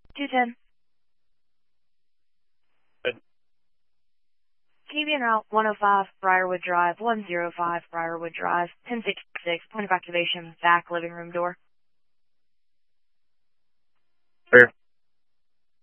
210. Good. Can you be en route 105 Briarwood Drive, 105 Briarwood Drive, 1066, point of activation, back living room door?